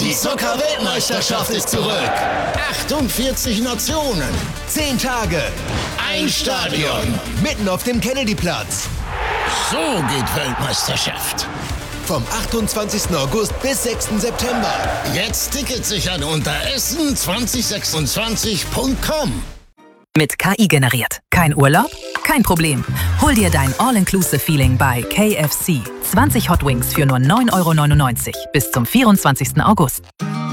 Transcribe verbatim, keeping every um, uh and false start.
Die Zucker-Weltmeisterschaft ist zurück. achtundvierzig Nationen. Zehn Tage. Ein Stadion. Mitten auf dem Kennedyplatz. So geht Weltmeisterschaft. Vom achtundzwanzigsten August bis sechsten September. Jetzt Tickets sichern unter essen zwanzig sechsundzwanzig punkt com. Mit K I generiert. Kein Urlaub? Kein Problem. Hol dir dein All-Inclusive-Feeling bei K F C. zwanzig Hot Wings für nur neun Euro neunundneunzig bis zum vierundzwanzigsten August.